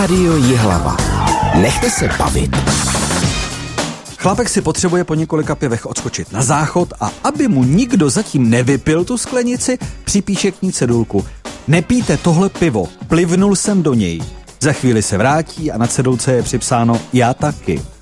Rádio Jihlava. Nechte se bavit. Chlapek si potřebuje po několika pivech odskočit na záchod a aby mu nikdo zatím nevypil tu sklenici, připíše k ní cedulku. Nepijte tohle pivo, plivnul jsem do něj. Za chvíli se vrátí a na cedulce je připsáno já taky.